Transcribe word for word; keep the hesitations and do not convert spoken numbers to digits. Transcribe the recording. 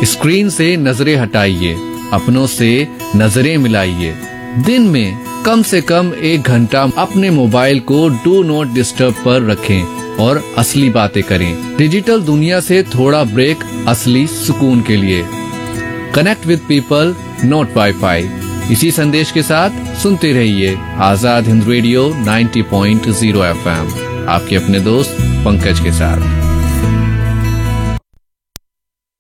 Screen से नजरें हटाइए, अपनों से नजरें मिलाइए। दिन में कम से कम एक घंटा अपने मोबाइल को डू नॉट डिस्टर्ब पर रखें और असली बातें करें। डिजिटल दुनिया से थोड़ा ब्रेक असली सुकून के लिए। Connect with people, not wifi. इसी संदेश के साथ सुनते रहिए आजाद हिंद रेडियो नब्बे पॉइंट शून्य एफ एम, आपके अपने दोस्त पंकज के साथ।